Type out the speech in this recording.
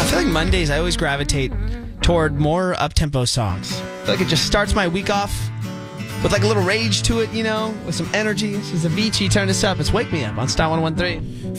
I feel like Mondays I always gravitate toward more up-tempo songs. I feel like it just starts my week off with like a little rage to it, with some energy. This is Avicii. Turn this up. It's Wake Me Up on Star 101.3.